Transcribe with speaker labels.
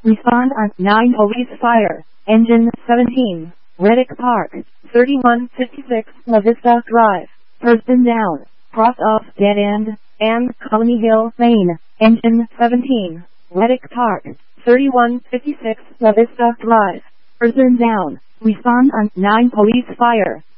Speaker 1: Respond on 9 police fire. Engine 17. Reddick Park. 3156 La Vista Drive. Person down. Cross off dead end. And Colony Hill Lane. Engine 17. Reddick Park. 3156 La Vista Drive. Person down. Respond on 9 police fire.